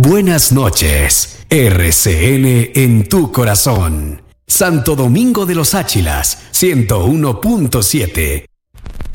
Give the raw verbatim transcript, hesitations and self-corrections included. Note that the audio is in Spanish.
Buenas noches, R C N en tu corazón. Santo Domingo de los Áchilas, ciento uno punto siete.